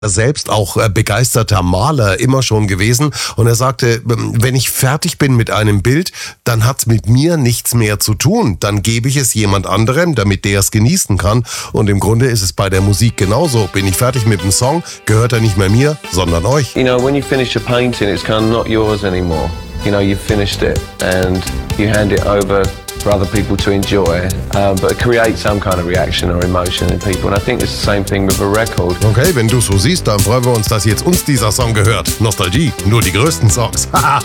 selbst auch begeisterter Maler immer schon gewesen und er sagte, wenn ich fertig bin mit einem Bild, dann hat's mit mir nichts mehr zu tun. Dann gebe ich es jemand anderem, damit der es genießen kann und im Grunde ist es bei der Musik genauso. Bin ich fertig mit dem Song, gehört er nicht mehr mir, sondern euch. You know, when you finish a painting, it's kind of not yours anymore. You know, you've finished it and you hand it over for other people to enjoy, but create some kind of reaction or emotion in people. And I think it's the same thing with a record. Okay, wenn du so siehst, dann freuen wir uns, dass jetzt uns dieser Song gehört. Nostalgie, nur die größten Songs.